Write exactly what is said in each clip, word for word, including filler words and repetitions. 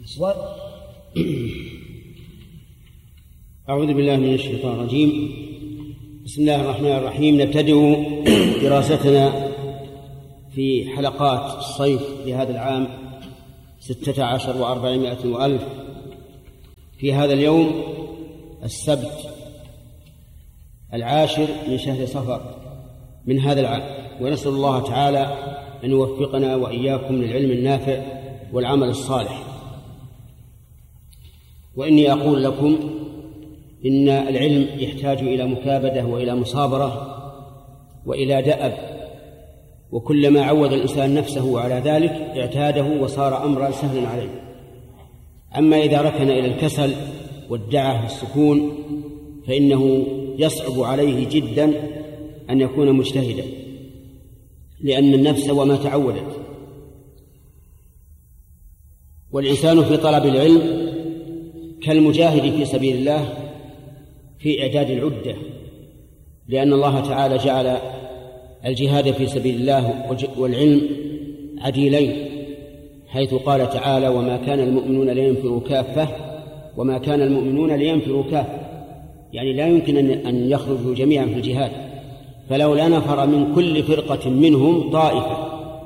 سؤال. أعوذ بالله من الشيطان الرجيم. بسم الله الرحمن الرحيم. نبتدئ دراستنا في حلقات الصيف لهذا العام ستة عشر وأربعمائة وألف في هذا اليوم السبت العاشر من شهر صفر من هذا العام، ونسأل الله تعالى أن يوفقنا وإياكم للعلم النافع والعمل الصالح. وإني أقول لكم إن العلم يحتاج إلى مكابدة وإلى مصابرة وإلى دأب، وكلما عود الإنسان نفسه على ذلك اعتاده وصار أمرا سهلا عليه. أما إذا ركن إلى الكسل وادعى السكون فإنه يصعب عليه جدا أن يكون مجتهدا، لأن النفس وما تعودت. والإنسان في طلب العلم كالمجاهد في سبيل الله في إعداد العدة، لأن الله تعالى جعل الجهاد في سبيل الله والعلم عديلين، حيث قال تعالى: وما كان المؤمنون لينفروا كافة وما كان المؤمنون لينفروا كافة، يعني لا يمكن أن يخرجوا جميعا في الجهاد، فلولا نفر من كل فرقة منهم طائفة،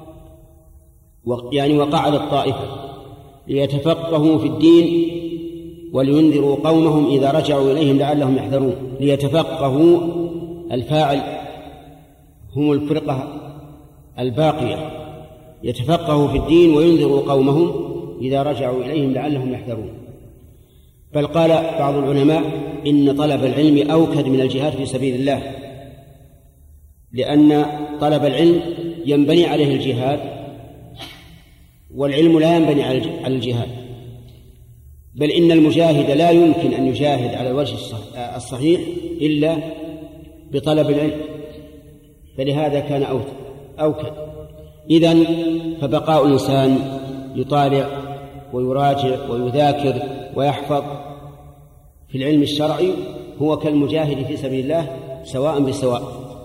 يعني وقعدت طائفة ليتفقهوا في الدين ولينذروا قومهم إذا رجعوا إليهم لعلهم يحذرون. ليتفقهوا الفاعل هم الفرقة الباقية، يتفقهوا في الدين وينذروا قومهم إذا رجعوا إليهم لعلهم يحذرون. بل قال بعض العلماء إن طلب العلم أوكد من الجهاد في سبيل الله، لأن طلب العلم ينبني عليه الجهاد، والعلم لا ينبني على الجهاد، بل إن المجاهد لا يمكن أن يجاهد على الوجه الصحيح إلا بطلب العلم، فلهذا كان أوكد. إذن فبقاء الإنسان يطالع ويراجع ويذاكر ويحفظ في العلم الشرعي هو كالمجاهد في سبيل الله سواء بسواء.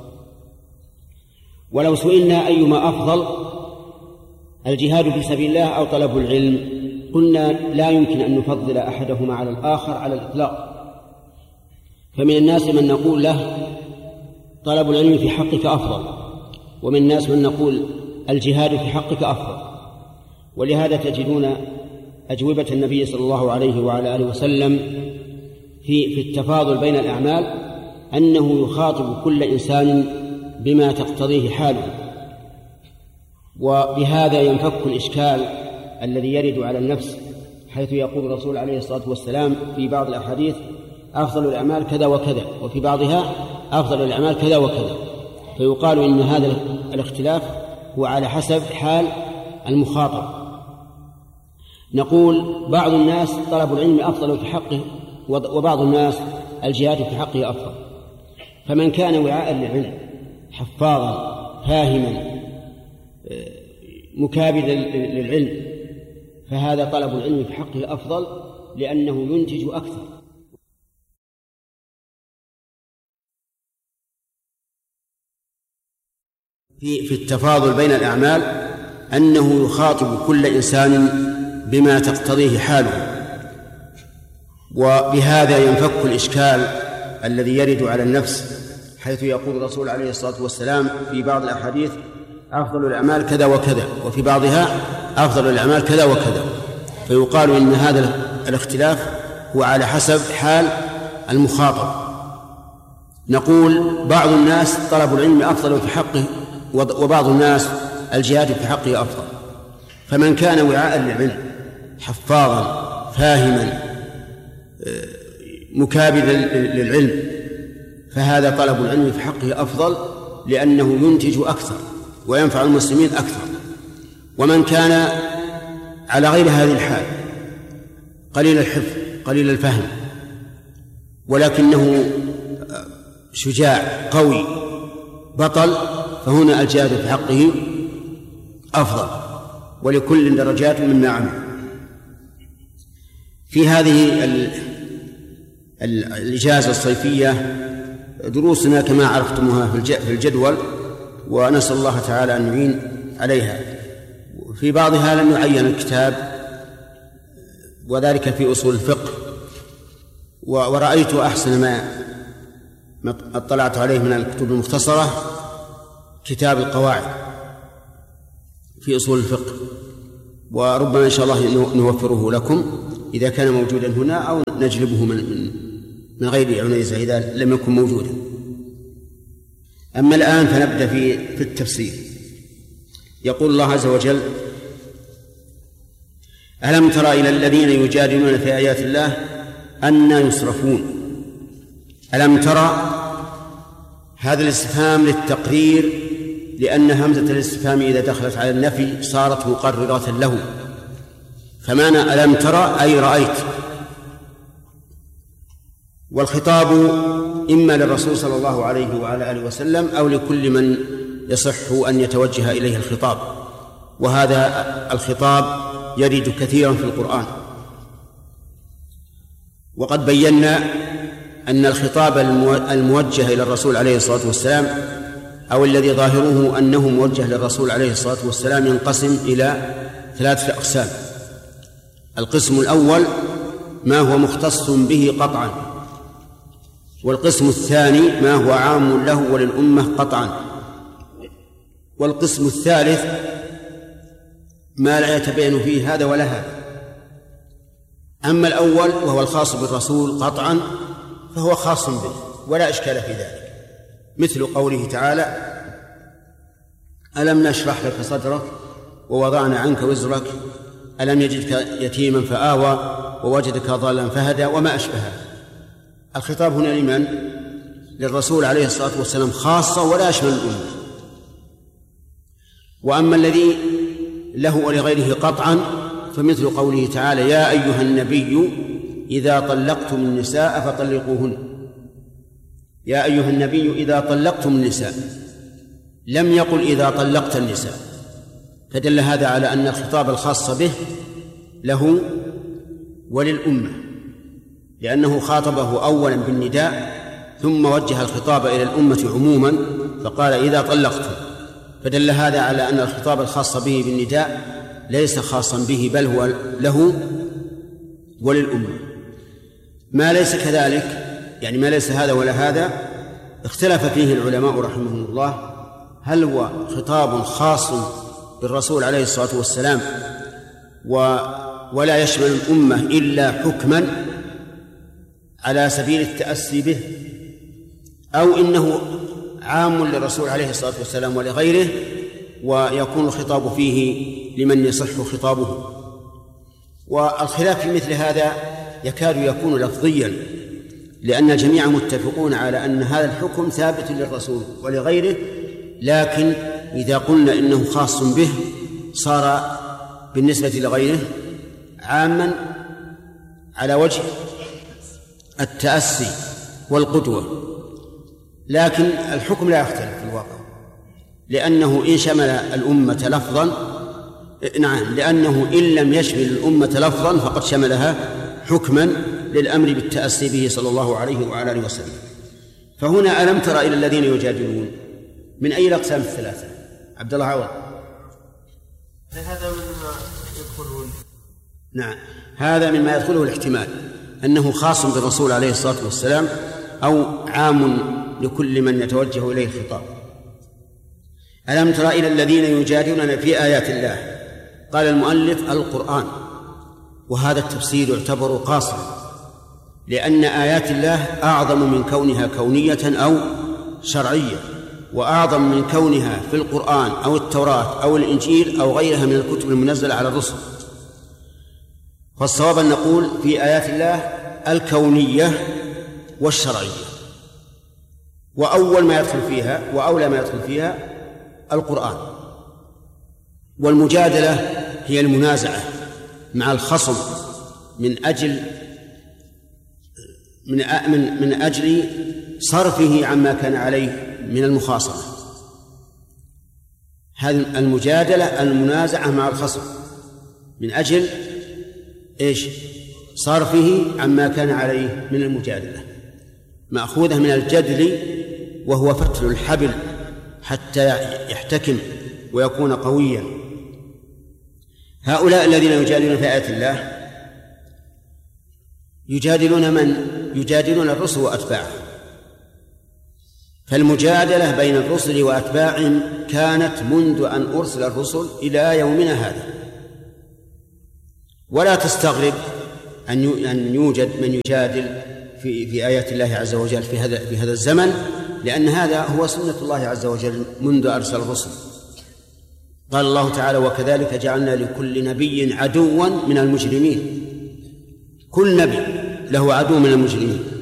ولو سئلنا أيما أفضل، الجهاد في سبيل الله أو طلب العلم، قلنا لا يمكن أن نفضل أحدهما على الآخر على الإطلاق. فمن الناس من نقول له طلب العلم في حقك أفضل، ومن الناس من نقول الجهاد في حقك أفضل. ولهذا تجدون أجوبة النبي صلى الله عليه وعلى آله وسلم في في التفاضل بين الأعمال أنه يخاطب كل إنسان بما تقتضيه حاله، وبهذا ينفك الإشكال الذي يرد على النفس، حيث يقول الرسول عليه الصلاة والسلام في بعض الأحاديث: أفضل الأعمال كذا وكذا، وفي بعضها أفضل الأعمال كذا وكذا، فيقال إن هذا الاختلاف هو على حسب حال المخاطب. نقول بعض الناس طلب العلم أفضل في حقه، وبعض الناس الجهاد في حقه أفضل. فمن كان وعاء للعلم حفاظا فاهما مكابدا للعلم فهذا طلب العلم في حقه أفضل، لأنه ينتج أكثر. في في التفاضل بين الأعمال أنه يخاطب كل إنسان بما تقتضيه حاله، وبهذا ينفك الإشكال الذي يرد على النفس، حيث يقول الرسول عليه الصلاة والسلام في بعض الأحاديث: أفضل الأعمال كذا وكذا، وفي بعضها أفضل الأعمال كذا وكذا، فيقال إن هذا الاختلاف هو على حسب حال المخاطب. نقول بعض الناس طلب العلم أفضل في حقه، وبعض الناس الجهاد في حقه أفضل. فمن كان وعاء للعلم حفاظا فاهما مكابدا للعلم فهذا طلب العلم في حقه أفضل، لأنه ينتج أكثر وينفع المسلمين أكثر. ومن كان على غير هذه الحال قليل الحفظ قليل الفهم ولكنه شجاع قوي بطل، فهنا الجهاد في حقه أفضل، ولكل درجات مما عمل. في هذه الإجازة الصيفية دروسنا كما عرفتموها في الجدول، ونسأل الله تعالى أن يعين عليها. في بعضها لم يعين الكتاب وذلك في أصول الفقه. ورأيت أحسن ما اطلعت عليه من الكتب المختصرة كتاب القواعد في أصول الفقه، وربما إن شاء الله نوفره لكم إذا كان موجودا هنا، أو نجلبه من من غير عنيزة إذا لم يكن موجودا. أما الآن فنبدأ في في التفسير. يقول الله عز وجل: ألم تر إلى الذين يجادلون في آيات الله أنى يصرفون. ألم ترى، هذا الاستفهام للتقرير، لأن همزة الاستفهام إذا دخلت على النفي صارت مقررة له، فمعنى ألم ترى أي رأيت. والخطاب إما للرسول صلى الله عليه وعلى آله وسلم أو لكل من يصح أن يتوجه إليه الخطاب، وهذا الخطاب يرد كثيرا في القرآن. وقد بينا أن الخطاب الموجه إلى الرسول عليه الصلاة والسلام، أو الذي ظاهره أنه موجه للرسول عليه الصلاة والسلام، ينقسم إلى ثلاثة أقسام. القسم الأول ما هو مختص به قطعا، والقسم الثاني ما هو عام له وللأمة قطعا، والقسم الثالث ما لا يتبين فيه هذا ولا هذا. أما الأول وهو الخاص بالرسول قطعا فهو خاص به ولا إشكال في ذلك، مثل قوله تعالى: ألم نشرح لك صدرك ووضعنا عنك وزرك، ألم يجدك يتيما فآوى ووجدك ضالا فهدى، وما أشبهه. الخطاب هنا لمن؟ للرسول عليه الصلاة والسلام خاصة ولا يشمل الأمة. وأما الذي له ولغيره قطعا فمثل قوله تعالى: يا أيها النبي إذا طلقتم النساء فطلقوهن. يا أيها النبي إذا طلقتم النساء، لم يقل إذا طلقت النساء، فدل هذا على أن الخطاب الخاص به له وللأمة، لأنه خاطبه أولا بالنداء ثم وجه الخطاب إلى الأمة عموما فقال: إذا طلقتم، فدل هذا على أن الخطاب الخاص به بالنداء ليس خاصا به، بل هو له وللأمة. ما ليس كذلك، يعني ما ليس هذا ولا هذا، اختلف فيه العلماء رحمهم الله، هل هو خطاب خاص بالرسول عليه الصلاة والسلام و ولا يشمل الأمة إلا حكما على سبيل التأسي به، أو إنه عام للرسول عليه الصلاة والسلام ولغيره ويكون الخطاب فيه لمن يصح خطابه. والخلاف في مثل هذا يكاد يكون لفظيا، لأن الجميع متفقون على أن هذا الحكم ثابت للرسول ولغيره، لكن إذا قلنا إنه خاص به صار بالنسبة لغيره عاما على وجه التأسي والقدوة. لكن الحكم لا يختلف في الواقع، لأنه إن شمل الأمة لفظا، نعم، لأنه إن لم يشمل الأمة لفظا فقد شملها حكما للأمر بالتأسي به صلى الله عليه وعلى آله وسلم. فهنا ألم تر إلى الذين يجادلون، من أي الأقسام الثلاثة؟ عبد الله عوض. هذا مما يدخله، نعم، هذا مما يدخله الاحتمال أنه خاص بالرسول عليه الصلاة والسلام أو عام لكل من يتوجه إليه الخطاب. ألم تر إلى الذين يجادلون في آيات الله، قال المؤلف القرآن، وهذا التفسير يعتبر قاصرا، لأن آيات الله أعظم من كونها كونية أو شرعية، وأعظم من كونها في القرآن أو التوراة أو الإنجيل أو غيرها من الكتب المنزلة على الرسل. فالصواب أن نقول في آيات الله الكونية والشرعية، وأول ما يدخل فيها وأولى ما يدخل فيها القرآن. والمجادلة هي المنازعة مع الخصم من أجل من من من أجل صرفه عما كان عليه من المخاصمة. هذه المجادلة المنازعة مع الخصم من أجل إيش؟ صرفه عما كان عليه من المجادلة، مأخوذة من الجدل وهو فتل الحبل حتى يحتكم ويكون قويا. هؤلاء الذين يجادلون في آيات الله يجادلون من؟ يجادلون الرسل وأتباعهم. فالمجادلة بين الرسل وأتباعهم كانت منذ أن أرسل الرسل إلى يومنا هذا. ولا تستغرب أن يوجد من يجادل في في آيات الله عز وجل في هذا في هذا الزمن، لأن هذا هو سنة الله عز وجل منذ أرسل الرسل. قال الله تعالى: وكذلك جعلنا لكل نبي عدوا من المجرمين. كل نبي له عدو من المجرمين.